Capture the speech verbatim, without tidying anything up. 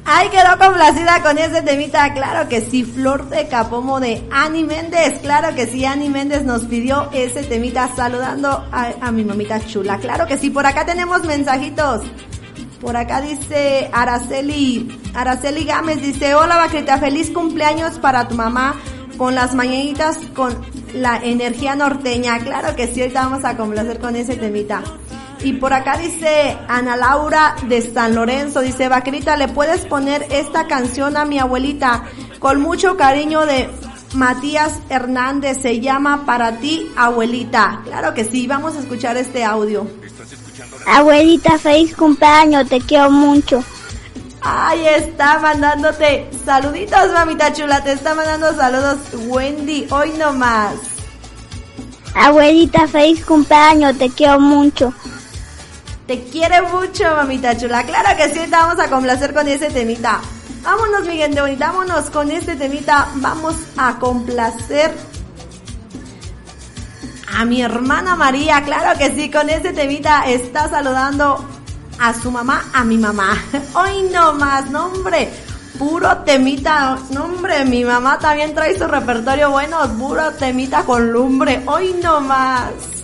Ay, quedó complacida con ese temita, claro que sí, Flor de Capomo de Ani Méndez, claro que sí, Ani Méndez nos pidió ese temita saludando a, a mi mamita chula, claro que sí, por acá tenemos mensajitos, por acá dice Araceli, Araceli Gámez dice, hola Vaquita, feliz cumpleaños para tu mamá con las mañanitas con la energía norteña, claro que sí, ahorita vamos a complacer con ese temita. Y por acá dice Ana Laura de San Lorenzo, dice, Vaquerita, ¿le puedes poner esta canción a mi abuelita? Con mucho cariño de Matías Hernández, se llama Para ti, abuelita. Claro que sí, vamos a escuchar este audio. Abuelita, feliz cumpleaños, te quiero mucho. Ahí está mandándote saluditos, mamita chula, te está mandando saludos Wendy, hoy nomás. Abuelita, feliz cumpleaños, te quiero mucho. Te quiere mucho, mamita chula. Claro que sí, te vamos a complacer con ese temita. Vámonos, mi gente bonita, vámonos con este temita. Vamos a complacer a mi hermana María. Claro que sí, con este temita está saludando a su mamá, a mi mamá. Hoy no más, no hombre, puro temita. No hombre, mi mamá también trae su repertorio bueno, puro temita con lumbre. Hoy no más.